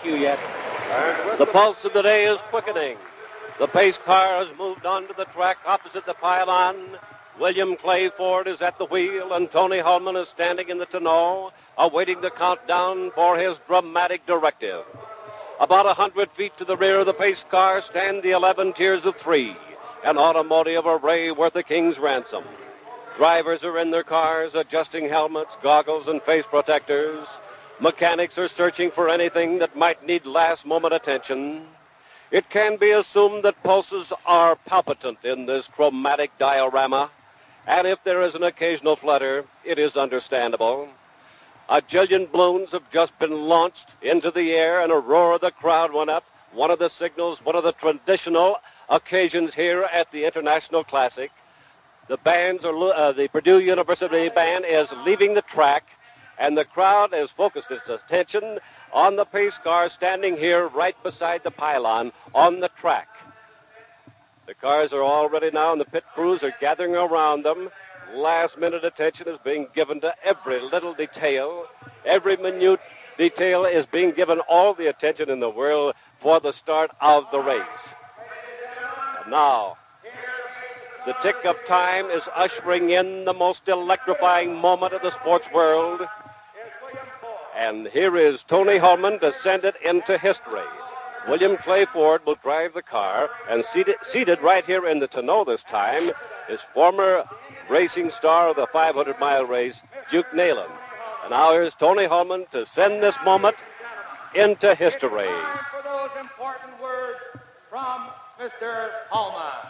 you yet. The pulse of the day is quickening. The pace car has moved onto the track opposite the pylon. William Clay Ford is at the wheel, and Tony Hulman is standing in the tonneau, awaiting the countdown for his dramatic directive. About 100 feet to the rear of the pace car stand the 11 tiers of 3, an automotive array worth a king's ransom. Drivers are in their cars adjusting helmets, goggles, and face protectors. Mechanics are searching for anything that might need last-moment attention. It can be assumed that pulses are palpitant in this chromatic diorama, and if there is an occasional flutter, it is understandable. A jillion balloons have just been launched into the air, and a roar of the crowd went up. One of the signals, one of the traditional occasions here at the International Classic. The the Purdue University band is leaving the track, and the crowd has focused its attention on the pace car standing here right beside the pylon on the track. The cars are already now, and the pit crews are gathering around them. Last-minute attention is being given to every little detail. Every minute detail is being given all the attention in the world for the start of the race. And now, the tick of time is ushering in the most electrifying moment of the sports world. And here is Tony Hulman to send it into history. William Clay Ford will drive the car, and seated right here in the tonneau this time is former racing star of the 500-mile race, Duke Neyland. And now here's Tony Hulman to send this moment into history. Time for those important words from Mr. Hulman.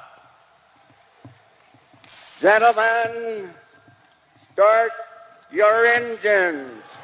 Gentlemen, start your engines.